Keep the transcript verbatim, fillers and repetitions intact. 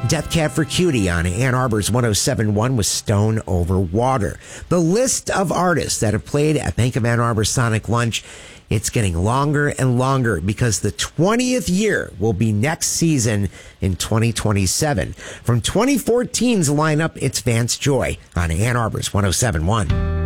Death Cab for Cutie on Ann Arbor's one oh seven point one with Stone Over Water. The list of artists that have played at Bank of Ann Arbor Sonic Lunch, it's getting longer and longer because the twentieth year will be next season in twenty twenty-seven. From twenty fourteen's lineup, it's Vance Joy on Ann Arbor's one oh seven point one.